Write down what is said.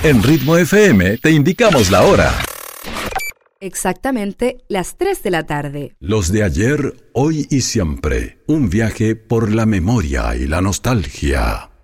En Ritmo FM te indicamos la hora. Exactamente las 3 de la tarde. Los de ayer, hoy y siempre. Un viaje por la memoria y la nostalgia.